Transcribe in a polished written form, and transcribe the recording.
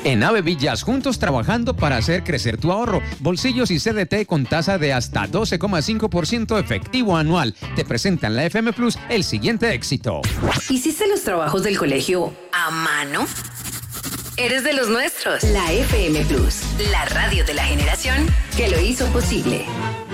En Ave Villas, juntos trabajando para hacer crecer tu ahorro. Bolsillos y CDT con tasa de hasta 12,5% efectivo anual. Te presentan la FM Plus el siguiente éxito. ¿Hiciste los trabajos del colegio a mano? Eres de los nuestros. La FM Plus, la radio de la generación que lo hizo posible.